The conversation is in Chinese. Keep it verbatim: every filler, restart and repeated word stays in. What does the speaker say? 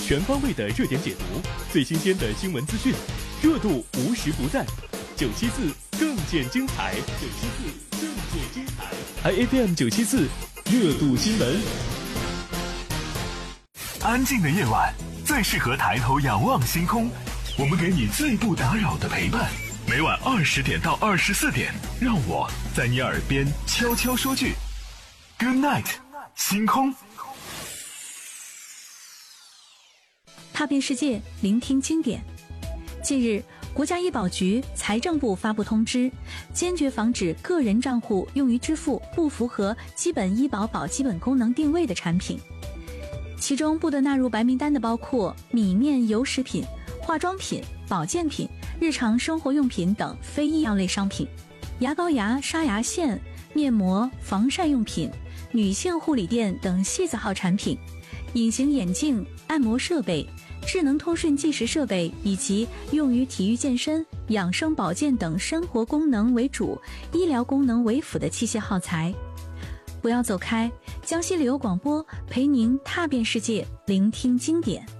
全方位的热点解读，最新鲜的新闻资讯，热度无时不在。九七四更见精彩，九七四更见精彩 ，I F M 九七四热度新闻。 安静的夜晚最适合抬头仰望星空，我们给你最不打扰的陪伴。每晚二十点到二十四点，让我在你耳边悄悄说句 Good night， 星空。 踏遍世界，聆听经典。近日，国家医保局、财政部发布通知，坚决防止个人账户用于支付不符合基本医保保基本功能定位的产品。其中不得纳入白名单的包括米面油食品、化妆品、保健品、日常生活用品等非医药类商品，牙膏牙、沙牙线、面膜、防晒用品、女性护理垫等细字号产品，隐形眼镜、按摩设备、智能通讯计时设备以及用于体育健身、养生保健等生活功能为主、医疗功能为辅的器械耗材。不要走开，江西旅游广播陪您踏遍世界，聆听经典。